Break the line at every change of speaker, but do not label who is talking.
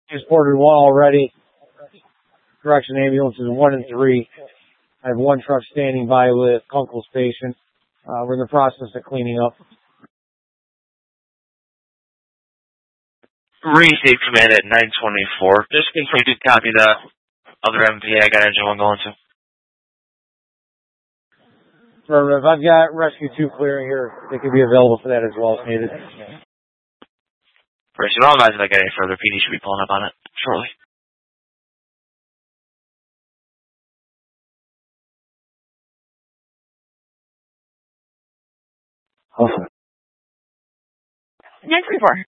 Transported one already. Correction ambulances 1 and 3. I have one truck standing by with Kunkel's patient. We're in the process of cleaning up.
Receive command at 924. Just confirm you did copy the other MPA I got engine 1 going to.
Affirmative. I've got Rescue 2 clearing here. They could be available for that as well if needed.
Rescue, I'll advise if I get any further. PD should be pulling up on it shortly.
Hopefully.
924.